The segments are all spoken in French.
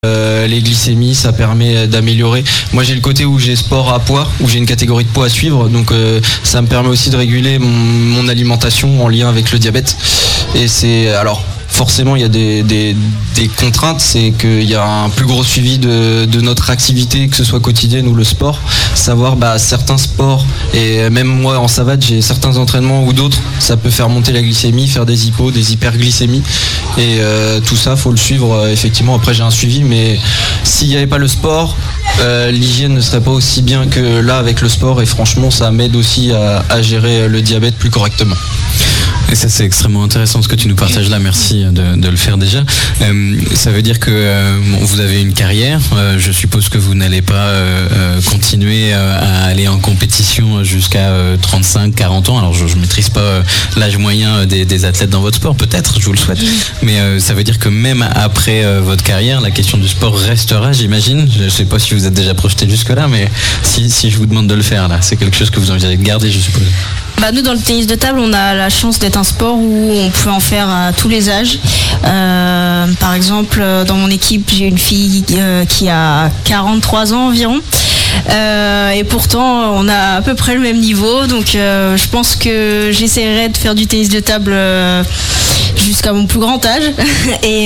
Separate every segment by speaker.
Speaker 1: les glycémies, ça permet d'améliorer. Moi j'ai le côté où j'ai sport à poids, où j'ai une catégorie de poids à suivre, donc ça me permet aussi de réguler mon alimentation en lien avec le diabète. Et c'est alors forcément il y a des contraintes, c'est qu'il y a un plus gros suivi de notre activité, que ce soit quotidienne ou le sport. Savoir certains sports, et même moi en savate j'ai certains entraînements ou d'autres, ça peut faire monter la glycémie, faire des des hyperglycémies, et tout ça faut le suivre effectivement. Après j'ai un suivi, mais s'il n'y avait pas le sport, l'hygiène ne serait pas aussi bien que là avec le sport, et franchement ça m'aide aussi à gérer le diabète plus correctement.
Speaker 2: Et ça c'est extrêmement intéressant ce que tu nous partages là, merci de le faire déjà. Ça veut dire que vous avez une carrière, je suppose que vous n'allez pas continuer à aller en compétition jusqu'à 35-40 ans. Alors je ne maîtrise pas l'âge moyen des athlètes dans votre sport, peut-être, je vous le souhaite, mais ça veut dire que même après votre carrière, la question du sport restera, j'imagine. Je ne sais pas si vous êtes déjà projeté jusque-là, mais si je vous demande de le faire là, c'est quelque chose que vous envisagez de garder, je suppose.
Speaker 3: Nous, dans le tennis de table, on a la chance d'être un sport où on peut en faire à tous les âges. Par exemple, dans mon équipe, j'ai une fille qui a 43 ans environ. Et pourtant, on a à peu près le même niveau. Donc, je pense que j'essaierai de faire du tennis de table jusqu'à mon plus grand âge. Et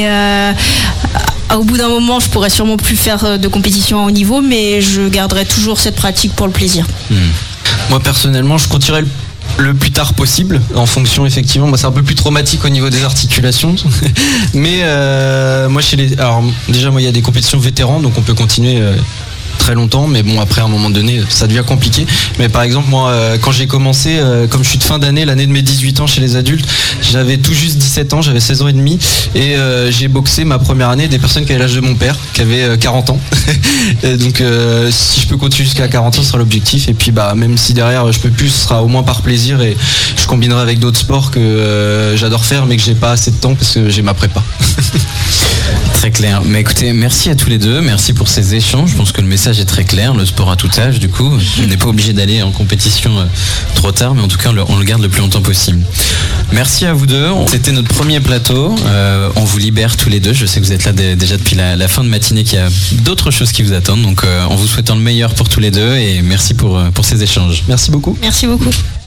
Speaker 3: au bout d'un moment, je pourrais sûrement plus faire de compétition à haut niveau, mais je garderai toujours cette pratique pour le plaisir.
Speaker 1: Moi, personnellement, je continuerai le plus tard possible, en fonction effectivement, moi c'est un peu plus traumatique au niveau des articulations, mais moi alors déjà moi il y a des compétitions vétérans, donc on peut continuer très longtemps, mais bon après à un moment donné ça devient compliqué. Mais par exemple moi quand j'ai commencé, comme je suis de fin d'année, l'année de mes 18 ans chez les adultes, j'avais tout juste 17 ans, j'avais 16 ans et demi, et j'ai boxé ma première année des personnes qui avaient l'âge de mon père, qui avaient 40 ans. Et donc si je peux continuer jusqu'à 40 ans, ce sera l'objectif. Et puis même si derrière je peux plus, ce sera au moins par plaisir, et je combinerai avec d'autres sports que j'adore faire mais que j'ai pas assez de temps parce que j'ai ma prépa.
Speaker 2: Très clair. Mais écoutez, merci à tous les deux, merci pour ces échanges. Je pense que le message est très clair, le sport à tout âge, du coup, on n'est pas obligé d'aller en compétition trop tard, mais en tout cas on le garde le plus longtemps possible. Merci à vous deux, c'était notre premier plateau, on vous libère tous les deux, je sais que vous êtes là déjà depuis la fin de matinée, qu'il y a d'autres choses qui vous attendent, donc en vous souhaitant le meilleur pour tous les deux, et merci pour ces échanges.
Speaker 1: Merci beaucoup.
Speaker 3: Merci beaucoup.